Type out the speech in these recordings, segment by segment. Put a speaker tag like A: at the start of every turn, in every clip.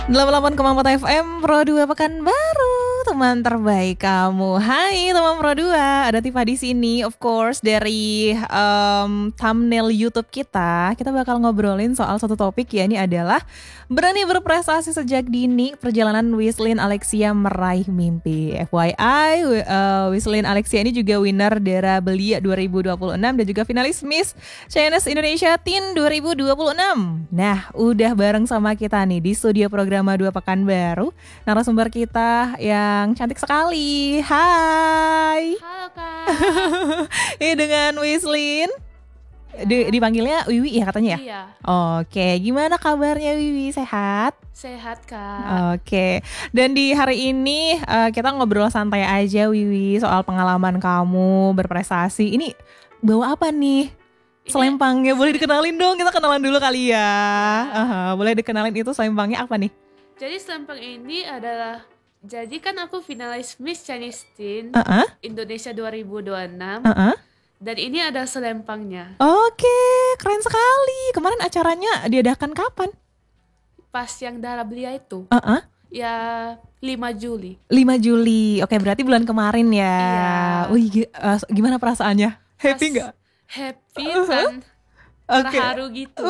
A: 88,4 FM Pro 2 Pekanbaru, teman terbaik kamu. Hai teman Pro 2, ada Tifa di sini. Of course dari thumbnail YouTube kita bakal ngobrolin soal satu topik, ya ini adalah berani berprestasi sejak dini, perjalanan Wisslyn Alexia meraih mimpi. FYI, Wisslyn Alexia ini juga winner Dara Belia 2026 dan juga finalis Miss Chinese Indonesia Teen 2026. Nah, udah bareng sama kita nih di studio Programa 2 Pekanbaru, narasumber kita yang cantik sekali. Hai.
B: Halo Kak.
A: Ini dengan Wisslyn. Dipanggilnya Wiwi ya katanya ya?
B: Iya.
A: Oke, gimana kabarnya Wiwi? Sehat?
B: Sehat Kak.
A: Oke, dan di hari ini kita ngobrol santai aja Wiwi soal pengalaman kamu berprestasi. Ini bawa apa nih? Selempangnya boleh dikenalin dong, kita kenalan dulu kali ya. Boleh dikenalin itu selempangnya apa nih?
B: Jadi selempang ini adalah, jadi kan aku finalis Miss Chinese Teen Indonesia 2026. Dan ini ada selempangnya.
A: Oke, keren sekali. Kemarin acaranya diadakan kapan?
B: Pas yang Dara Belia itu. Ya 5 Juli.
A: 5 Juli. Oke, berarti bulan kemarin ya.
B: Iya.
A: Wih, gimana perasaannya? Happy nggak?
B: Happy dan terharu gitu.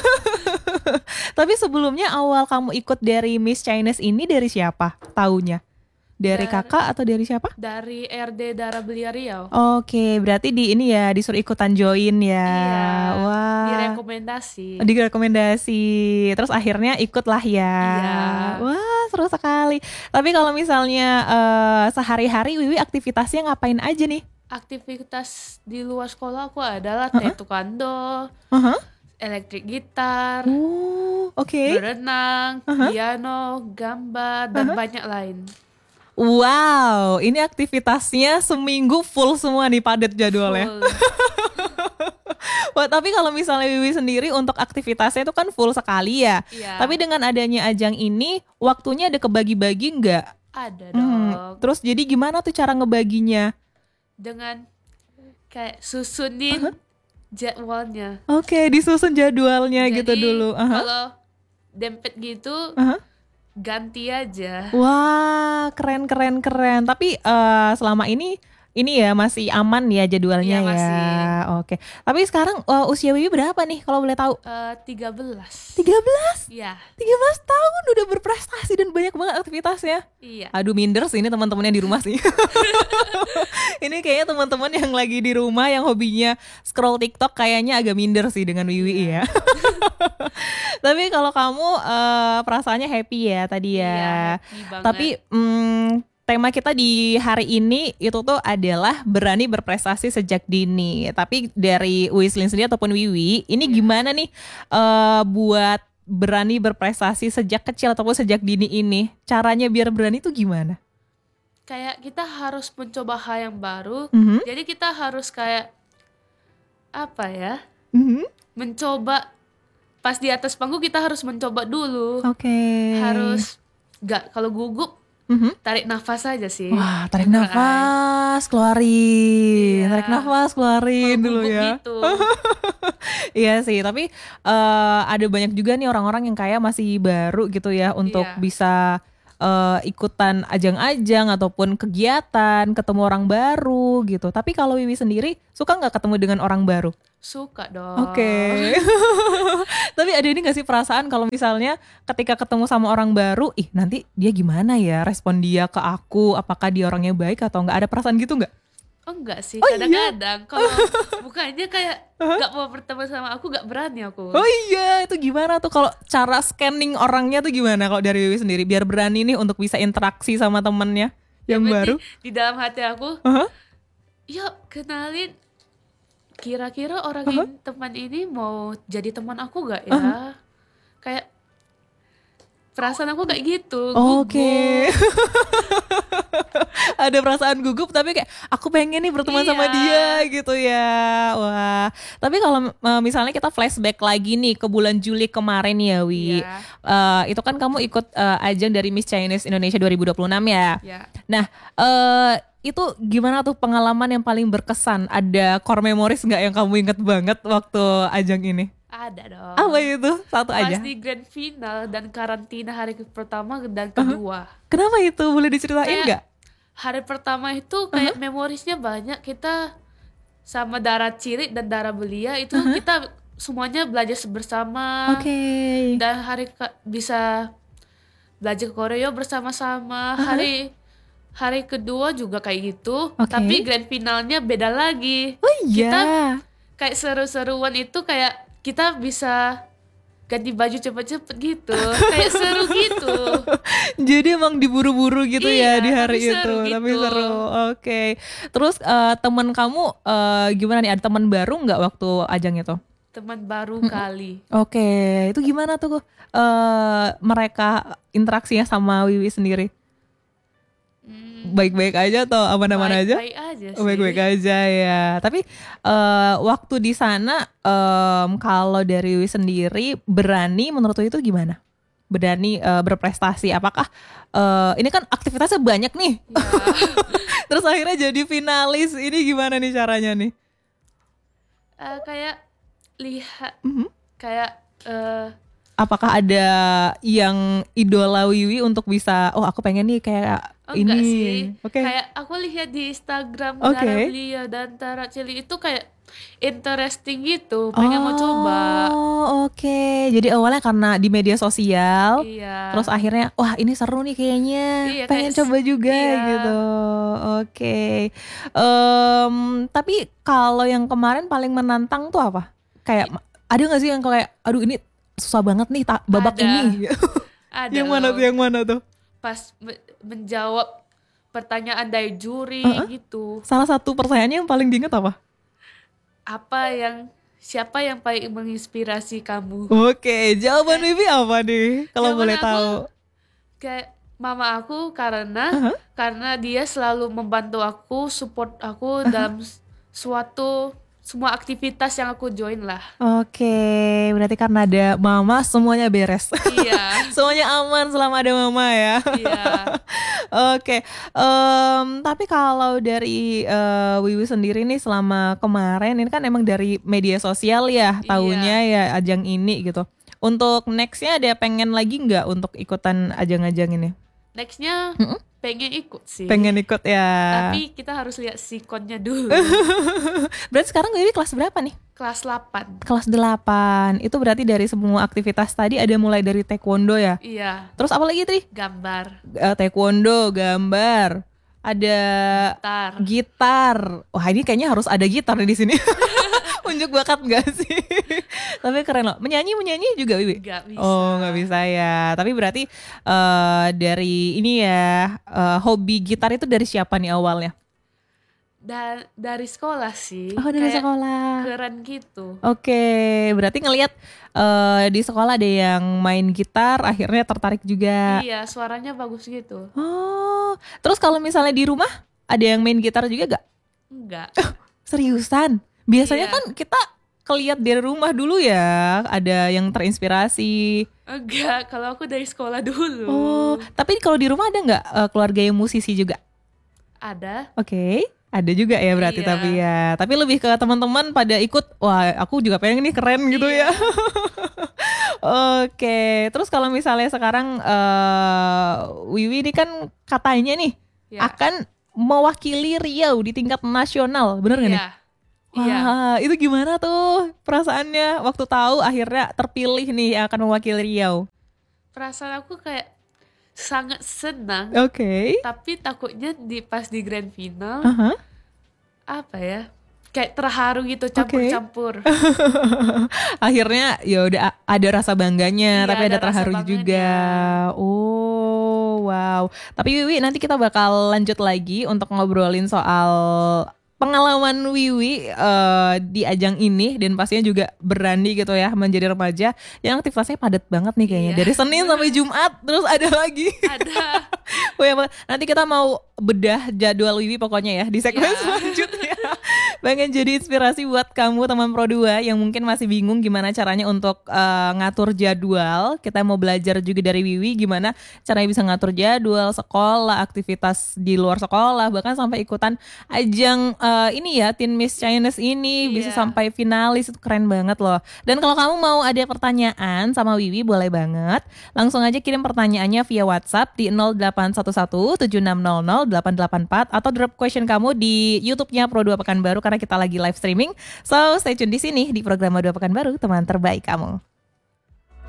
A: Tapi sebelumnya awal kamu ikut dari Miss Chinese ini dari siapa? Taunya? Dari kakak atau dari siapa?
B: Dari RD Dara Belia Riau.
A: Oke, berarti di ini ya disuruh ikutan join ya.
B: Iya.
A: Wah.
B: Direkomendasi.
A: Direkomendasi. Terus akhirnya ikutlah ya.
B: Iya.
A: Wah, seru sekali. Tapi kalau misalnya sehari-hari Wiwi aktivitasnya ngapain aja nih?
B: Aktivitas di luar sekolah aku adalah taekwondo, elektrik gitar, berenang, piano, gambar, dan banyak lain.
A: Wow, ini aktivitasnya seminggu full semua nih, padat jadwalnya. Wah, tapi kalau misalnya Wiwi sendiri untuk aktivitasnya itu kan full sekali ya.
B: Iya.
A: Tapi dengan adanya ajang ini, waktunya ada kebagi-bagi nggak?
B: Ada dong.
A: Terus jadi gimana tuh cara ngebaginya?
B: Dengan kayak susunin jadwalnya.
A: Oke, disusun jadwalnya
B: Jadi,
A: gitu dulu.
B: kalau dempet gitu, ganti aja.
A: Wah, keren. Tapi selama ini ya masih aman ya jadwalnya.
B: Iya, masih.
A: Ya. Oke. Tapi sekarang usia Wiwi berapa nih kalau boleh tahu?
B: 13.
A: 13?
B: Iya.
A: 13 tahun udah berprestasi dan banyak banget aktivitasnya.
B: Iya.
A: Aduh, minder sih ini teman-temannya di rumah sih. Ini kayaknya teman-teman yang lagi di rumah yang hobinya scroll TikTok kayaknya agak minder sih dengan Wiwi ya. Tapi kalau kamu perasaannya happy ya tadi ya.
B: Iya, happy banget.
A: Tapi tema kita di hari ini itu tuh adalah berani berprestasi sejak dini. Tapi dari Wisslyn sendiri ataupun Wiwi, ini gimana nih buat berani berprestasi sejak kecil ataupun sejak dini ini? Caranya biar berani tuh gimana?
B: Kayak kita harus mencoba hal yang baru. Jadi kita harus kayak apa ya? Mencoba. Pas di atas panggung kita harus mencoba dulu.
A: Oke.
B: Harus kalau gugup tarik nafas aja sih.
A: Wah, tarik nafas, keluarin.
B: Iya.
A: Tarik nafas, keluarin
B: Kalau
A: dulu
B: gugup
A: ya.
B: gitu.
A: Iya sih, tapi ada banyak juga nih orang-orang yang kayak masih baru gitu ya untuk bisa ikutan ajang-ajang ataupun kegiatan, ketemu orang baru gitu. Tapi kalau Wiwi sendiri suka nggak ketemu dengan orang baru?
B: Suka dong.
A: Oke. Tapi ada ini gak sih perasaan kalau misalnya ketika ketemu sama orang baru, nanti dia gimana ya respon dia ke aku, apakah dia orangnya baik atau enggak? Ada perasaan gitu nggak?
B: Oh enggak sih, kadang-kadang kalau bukannya kayak gak mau berteman sama aku, gak berani aku.
A: Oh iya, itu gimana tuh kalau cara scanning orangnya tuh gimana kalau dari Wiwi sendiri biar berani nih untuk bisa interaksi sama temennya yang baru?
B: Di dalam hati aku, yuk kenalin, kira-kira orang teman ini mau jadi teman aku gak ya? Kayak perasaan aku kayak gitu.
A: Oke. Ada perasaan gugup tapi kayak aku pengen nih berteman sama dia gitu ya. Wah. Tapi kalau misalnya kita flashback lagi nih ke bulan Juli kemarin ya Wi. Itu kan kamu ikut ajang dari Miss Chinese Indonesia 2026 ya. Nah, itu gimana tuh pengalaman yang paling berkesan? Ada core memories nggak yang kamu inget banget waktu ajang ini?
B: Ada
A: Apa
B: dong.
A: itu? Satu
B: Pas
A: aja.
B: di grand final dan karantina hari pertama dan kedua.
A: Kenapa itu? Boleh diceritain
B: Kayak
A: nggak?
B: hari pertama itu kayak memorisnya banyak. Kita sama Dara Cilik dan Dara Belia itu kita semuanya belajar bersama.
A: Oke.
B: Dan bisa belajar koreo bersama-sama. Hari kedua juga kayak gitu.
A: Oke.
B: Tapi grand finalnya beda lagi.
A: Oh iya.
B: Kita kayak seru-seruan itu kayak kita bisa ganti baju cepet-cepet gitu. Kayak seru gitu.
A: Jadi emang diburu-buru gitu ya
B: Iya,
A: di hari
B: tapi seru
A: itu. Tapi
B: gitu.
A: seru. Oke. Terus teman kamu gimana nih? Ada teman baru nggak waktu ajang itu?
B: Teman baru kali.
A: Oke. Itu gimana tuh mereka interaksinya sama Wiwi sendiri? Baik-baik aja atau aman-aman aja?
B: Baik-baik aja sih.
A: Oh, baik-baik aja ya. Tapi waktu di sana kalau dari Wiwi sendiri berani menurut Wiwi itu gimana? Berani berprestasi. Apakah ini kan aktivitasnya banyak nih.
B: Ya,
A: Terus akhirnya jadi finalis. Ini gimana nih caranya nih?
B: kayak lihat
A: Mhm.
B: kayak
A: Apakah ada yang idola Wiwi untuk bisa, oh aku pengen nih kayak
B: enggak
A: ini.
B: sih.
A: Oke.
B: Kayak aku lihat di Instagram
A: Oke.
B: Dara Belia dan Tara Cili itu kayak interesting gitu. Pengen mau coba.
A: Oh, oke. Jadi awalnya karena di media sosial,
B: Iya.
A: terus akhirnya wah ini seru nih kayaknya,
B: Iya,
A: pengen
B: kayak
A: coba juga
B: iya.
A: gitu. Oke. Tapi kalau yang kemarin paling menantang tuh apa? Kayak ada nggak sih yang kayak, aduh ini susah banget nih babak
B: Ada.
A: ini.
B: Ada
A: Yang mana
B: loh.
A: tuh? Yang mana tuh?
B: Pas menjawab pertanyaan dari juri gitu.
A: Salah satu pertanyaannya yang paling diingat apa?
B: Siapa yang paling menginspirasi kamu?
A: Oke, jawaban Vivi apa nih? Kalau
B: Jawaban
A: boleh
B: aku,
A: tahu.
B: Kayak mama aku karena dia selalu membantu aku, support aku dalam semua aktivitas yang aku join lah.
A: Oke, berarti karena ada mama semuanya beres.
B: Iya.
A: Semuanya aman selama ada mama ya.
B: Iya.
A: Oke, tapi kalau dari Wiwi sendiri nih selama kemarin ini kan emang dari media sosial ya, tahunya ya ajang ini gitu. Untuk nextnya ada pengen lagi nggak untuk ikutan ajang-ajang ini?
B: Nextnya pengen ikut sih.
A: Pengen ikut ya.
B: Tapi kita harus lihat sikonnya dulu.
A: Berarti sekarang Wiwi kelas berapa nih?
B: Kelas 8.
A: Kelas 8. Itu berarti dari semua aktivitas tadi ada mulai dari taekwondo ya?
B: Iya.
A: Terus apa lagi Tri?
B: Gambar.
A: Taekwondo, gambar, ada gitar. Wah ini kayaknya harus ada gitar nih di sini. Unjuk bakat gak sih? Tapi keren loh. Menyanyi juga Wiwi?
B: Gak bisa.
A: Oh nggak bisa ya. Tapi berarti dari ini ya hobi gitar itu dari siapa nih awalnya?
B: Dari sekolah sih.
A: Oh dari
B: Kayak
A: sekolah.
B: keren gitu.
A: Oke, berarti ngelihat di sekolah ada yang main gitar, akhirnya tertarik juga.
B: Iya, suaranya bagus gitu.
A: Oh, terus kalau misalnya di rumah ada yang main gitar juga gak?
B: Enggak.
A: Seriusan? Biasanya
B: Iya.
A: kan kita kelihat dari rumah dulu ya, ada yang terinspirasi.
B: Enggak, kalau aku dari sekolah dulu.
A: Oh, tapi kalau di rumah ada nggak keluarga yang musisi juga?
B: Ada.
A: Oke, ada juga ya berarti
B: Iya.
A: tapi lebih ke teman-teman pada ikut. Wah, aku juga pengen nih keren gitu ya.
B: Iya.
A: Oke, terus kalau misalnya sekarang Wiwi ini kan katanya nih
B: Ya.
A: akan mewakili Riau di tingkat nasional, bener nggak nih?
B: Iya. Iya.
A: Wah, itu gimana tuh perasaannya waktu tahu akhirnya terpilih nih yang akan mewakili Riau?
B: Perasaan aku kayak sangat senang.
A: Oke.
B: Tapi takutnya pas di grand final
A: Aha.
B: apa ya? Kayak terharu gitu, campur-campur.
A: Akhirnya ya udah ada rasa bangganya,
B: Iya,
A: tapi ada
B: ada rasa
A: terharu
B: bangganya.
A: juga. Oh, wow. Tapi Wiwi nanti kita bakal lanjut lagi untuk ngobrolin soal pengalaman Wiwi di ajang ini dan pastinya juga berani gitu ya menjadi remaja yang aktivitasnya padat banget nih kayaknya.
B: Iya.
A: Dari Senin sampai Jumat terus ada lagi.
B: Ada.
A: Nanti kita mau bedah jadwal Wiwi pokoknya ya di segmen
B: Iya.
A: selanjutnya. Pengen jadi inspirasi buat kamu teman Pro 2 yang mungkin masih bingung gimana caranya untuk ngatur jadwal. Kita mau belajar juga dari Wiwi gimana caranya bisa ngatur jadwal sekolah, aktivitas di luar sekolah, bahkan sampai ikutan ajang ini ya Teen Miss Chinese ini bisa
B: Iya.
A: sampai finalis, itu keren banget loh. Dan kalau kamu mau ada pertanyaan sama Wiwi boleh banget. Langsung aja kirim pertanyaannya via WhatsApp di 0811 7600 884 atau drop question kamu di YouTube-nya Pro 2 Pekanbaru karena kita lagi live streaming. So, stay tune di sini di program Pro 2 Pekanbaru, teman terbaik kamu.